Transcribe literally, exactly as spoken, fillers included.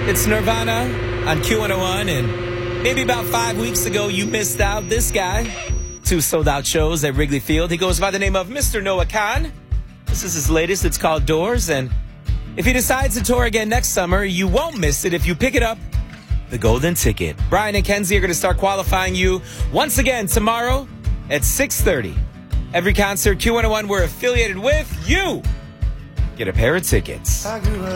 It's Nirvana on Q one oh one, and maybe about five weeks ago you missed out. This guy, two sold-out shows at Wrigley Field. He goes by the name of Mister Noah Kahan. This is his latest. It's called Doors, and if he decides to tour again next summer, you won't miss it if you pick it up, the golden ticket. Brian and Kenzie are going to start qualifying you once again tomorrow at six thirty. Every concert Q one oh one we're affiliated with, you get a pair of tickets.